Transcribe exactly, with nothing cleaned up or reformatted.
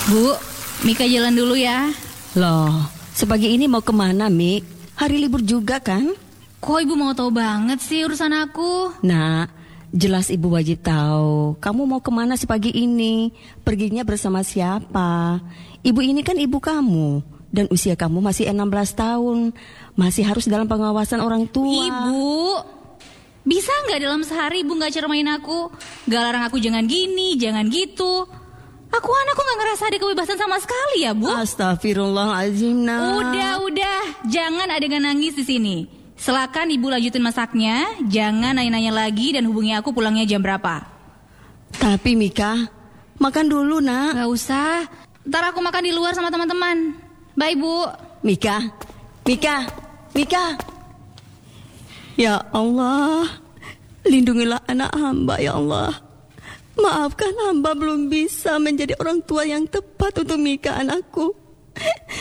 Bu, Mika jalan dulu ya. Loh, sepagi ini mau kemana, Mik? Hari libur juga kan? Kok ibu mau tahu banget sih urusan aku? Nah, jelas ibu wajib tahu. Kamu mau kemana sepagi ini? Perginya bersama siapa? Ibu ini kan ibu kamu. Dan usia kamu masih enam belas tahun. Masih harus dalam pengawasan orang tua. Ibu, bisa nggak dalam sehari ibu nggak ceramain aku? Gak larang aku jangan gini, jangan gitu. Aku anakku nggak ngerasa ada kebebasan sama sekali ya, Bu. Astagfirullahaladzim, nak. Udah, udah, jangan adegan nangis di sini. Silakan ibu lanjutin masaknya. Jangan nanya-nanya lagi dan hubungi aku pulangnya jam berapa. Tapi Mika, makan dulu, nak. Gak usah. Ntar aku makan di luar sama teman-teman. Bye, Bu. Mika, Mika, Mika. Ya Allah, lindungilah anak hamba, ya Allah. Maafkan hamba belum bisa menjadi orang tua yang tepat untuk Mika, anakku.